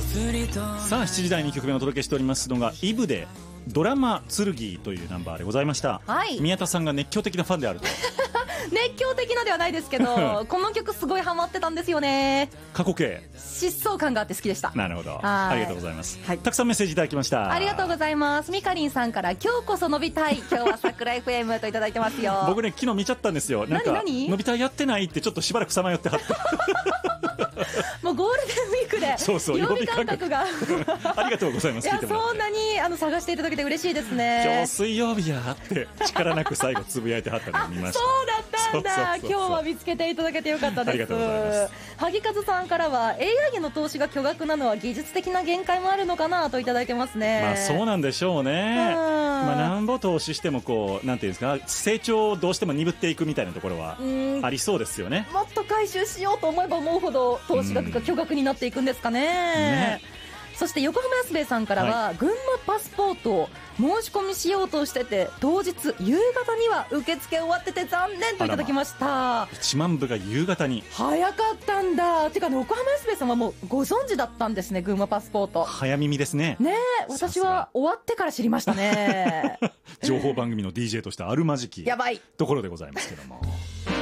さあ7時台2曲目をお届けしておりますのがイブでドラマ剣というナンバーでございました、 はい、 宮田さんが熱狂的なファンであると熱狂的なではないですけどこの曲すごいハマってたんですよね。 過去形疾走感があって好きでした。 なるほど、ありがとうございます、 はい、 たくさんメッセージいただきました。 ありがとうございます。みかりんさんから今日こそ伸びたい、今日は桜 FM といただいてますよ。 僕ね昨日見ちゃったんですよ。なんか伸びたいやってないってちょっとしばらくさまよってはったもうゴールデンウィークでそうそう曜日感覚がありがとうございます。 いやそんなに探していただけて嬉しいですね。 今日水曜日やって力なく最後つぶやいてはったのを見ました。 そうだったんだ。今日は見つけていただけてよかったです。 ありがとうございます。 萩和さんからは AI への投資が巨額なのは技術的な限界もあるのかなといただいてますね。 まあそうなんでしょうね。まあなんぼ投資してもこうなんていうんですか、成長をどうしても鈍っていくみたいなところはありそうですよね。 もっと回収しようと思えば思うほど投資額が巨額になっていくんですかね。そして横浜安兵衛さんからは、はい、群馬パスポートを申し込みしようとしてて当日夕方には受付終わってて残念といただきました。 1万部が夕方に。 早かったんだ。てかね、横浜安兵衛さんはもうご存知だったんですね。群馬パスポート早耳ですね。 ねえ、私は終わってから知りましたね情報番組の DJ としてあるまじきやばいところでございますけども